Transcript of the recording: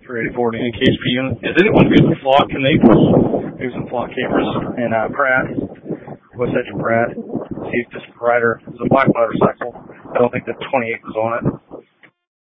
384 in KSP unit. Is anyone good with flock? Can they pull maybe some flock capers? And Pratt, West Edge of Pratt, see if this rider is a black motorcycle. I don't think the 28 was on it.